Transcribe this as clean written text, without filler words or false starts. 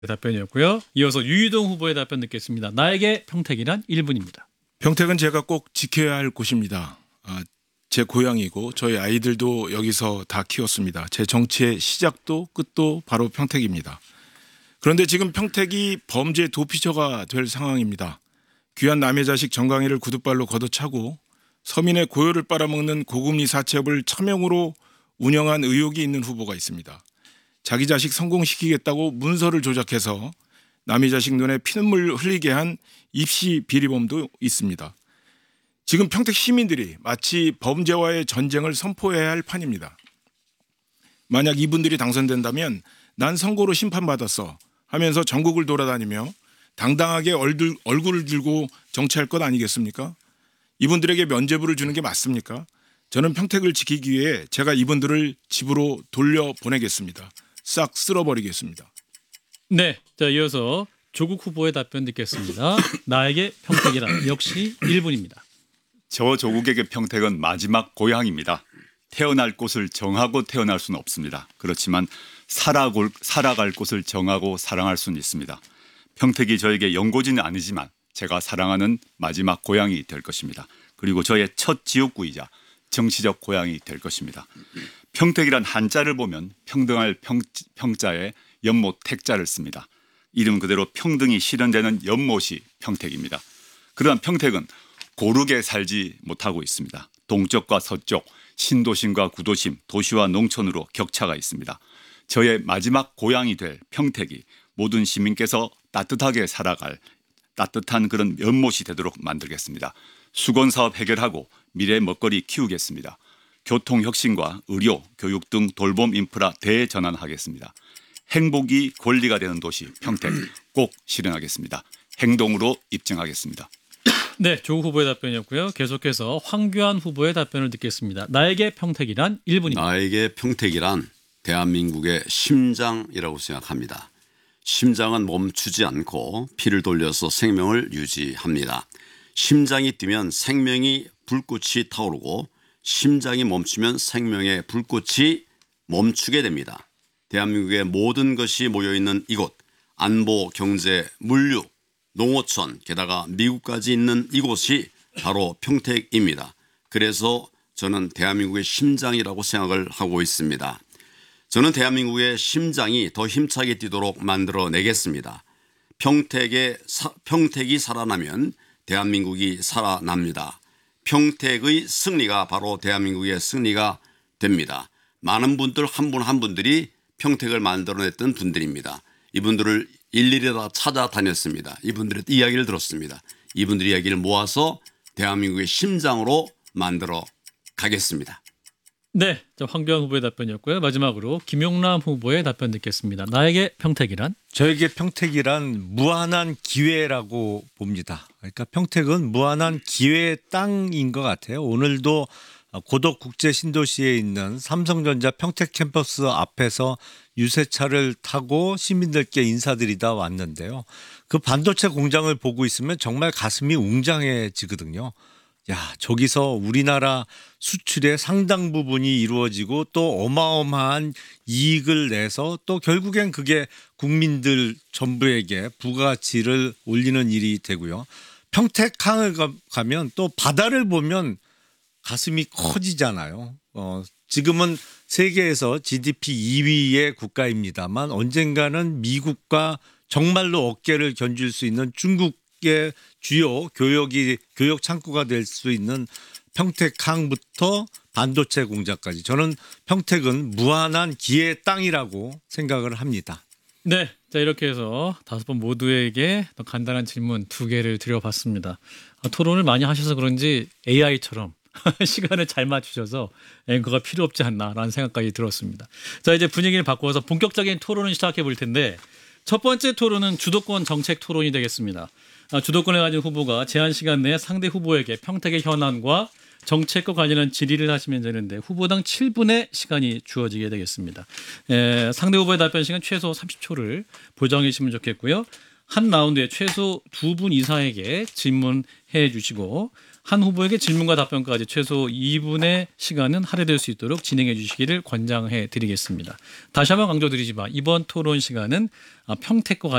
답변이었고요. 이어서 유희동 후보의 답변 듣겠습니다. 나에게 평택이란 1분입니다. 평택은 제가 꼭 지켜야 할 곳입니다. 제 고향이고 저희 아이들도 여기서 다 키웠습니다. 제 정치의 시작도 끝도 바로 평택입니다. 그런데 지금 평택이 범죄 도피처가 될 상황입니다. 귀한 남의 자식 정강이를 구둣발로 걷어차고 서민의 고요를 빨아먹는 고금리 사채업을 차명으로 운영한 의혹이 있는 후보가 있습니다. 자기 자식 성공시키겠다고 문서를 조작해서 남의 자식 눈에 피눈물 흘리게 한 입시 비리범도 있습니다. 지금 평택 시민들이 마치 범죄와의 전쟁을 선포해야 할 판입니다. 만약 이분들이 당선된다면 난 선거로 심판받았어 하면서 전국을 돌아다니며 당당하게 얼굴을 들고 정치할 것 아니겠습니까? 이분들에게 면죄부를 주는 게 맞습니까? 저는 평택을 지키기 위해 제가 이분들을 집으로 돌려보내겠습니다. 싹 쓸어버리겠습니다. 네, 자 이어서 조국 후보의 답변 듣겠습니다. 나에게 평택이란 역시 1분입니다. 저 조국에게 평택은 마지막 고향입니다. 태어날 곳을 정하고 태어날 수는 없습니다. 그렇지만 살아갈 곳을 정하고 사랑할 수는 있습니다. 평택이 저에게 연고지는 아니지만 제가 사랑하는 마지막 고향이 될 것입니다. 그리고 저의 첫 지역구이자 정치적 고향이 될 것입니다. 평택이란 한자를 보면 평등할 평자에 연못 택자를 씁니다. 이름 그대로 평등이 실현되는 연못이 평택입니다. 그러나 평택은 고르게 살지 못하고 있습니다. 동쪽과 서쪽, 신도심과 구도심, 도시와 농촌으로 격차가 있습니다. 저의 마지막 고향이 될 평택이 모든 시민께서 따뜻하게 살아갈 따뜻한 그런 연못이 되도록 만들겠습니다. 수건사업 해결하고 미래 먹거리 키우겠습니다. 교통혁신과 의료, 교육 등 돌봄 인프라 대전환하겠습니다. 행복이 권리가 되는 도시 평택 꼭 실현하겠습니다. 행동으로 입증하겠습니다. 네, 조국 후보의 답변이었고요. 계속해서 황교안 후보의 답변을 듣겠습니다. 나에게 평택이란 1분입니다. 나에게 평택이란 대한민국의 심장이라고 생각합니다. 심장은 멈추지 않고 피를 돌려서 생명을 유지합니다. 심장이 뛰면 생명이 불꽃이 타오르고 심장이 멈추면 생명의 불꽃이 멈추게 됩니다. 대한민국의 모든 것이 모여있는 이곳, 안보, 경제, 물류, 농어촌, 게다가 미국까지 있는 이곳이 바로 평택입니다. 그래서 저는 대한민국의 심장이라고 생각을 하고 있습니다. 저는 대한민국의 심장이 더 힘차게 뛰도록 만들어내겠습니다. 평택이 살아나면 대한민국이 살아납니다. 평택의 승리가 바로 대한민국의 승리가 됩니다. 많은 분들 한 분 한 분들이 평택을 만들어냈던 분들입니다. 이분들을 일일이 다 찾아다녔습니다. 이분들의 이야기를 들었습니다. 이분들의 이야기를 모아서 대한민국의 심장으로 만들어 가겠습니다. 네, 자, 황교안 후보의 답변이었고요. 마지막으로 김용남 후보의 답변 듣겠습니다. 나에게 평택이란? 저에게 평택이란 무한한 기회라고 봅니다. 그러니까 평택은 무한한 기회의 땅인 것 같아요. 오늘도 고덕국제신도시에 있는 삼성전자 평택 캠퍼스 앞에서 유세차를 타고 시민들께 인사드리다 왔는데요. 그 반도체 공장을 보고 있으면 정말 가슴이 웅장해지거든요. 야, 저기서 우리나라 수출의 상당 부분이 이루어지고 또 어마어마한 이익을 내서 또 결국엔 그게 국민들 전부에게 부가가치를 올리는 일이 되고요. 평택항을 가면 또 바다를 보면 가슴이 커지잖아요. 지금은 세계에서 GDP 2위의 국가입니다만 언젠가는 미국과 정말로 어깨를 견줄 수 있는 중국의 주요 교역 창구가 될 수 있는 평택항부터 반도체 공장까지 저는 평택은 무한한 기회의 땅이라고 생각을 합니다. 네, 자 이렇게 해서 5분 모두에게 더 간단한 질문 2개를 드려봤습니다. 토론을 많이 하셔서 그런지 AI처럼 시간을 잘 맞추셔서 앵커가 필요 없지 않나라는 생각까지 들었습니다. 자 이제 분위기를 바꿔서 본격적인 토론을 시작해 볼 텐데 첫 번째 토론은 주도권 정책 토론이 되겠습니다. 주도권을 가진 후보가 제한 시간 내에 상대 후보에게 평택의 현안과 정책과 관련한 질의를 하시면 되는데 후보당 7분의 시간이 주어지게 되겠습니다. 상대 후보의 답변 시간 최소 30초를 보장해 주시면 좋겠고요. 한 라운드에 최소 2분 이상에게 질문해 주시고 한 후보에게 질문과 답변까지 최소 2분의 시간은 할애될 수 있도록 진행해 주시기를 권장해 드리겠습니다. 다시 한번 강조드리지만 이번 토론 시간은 평택과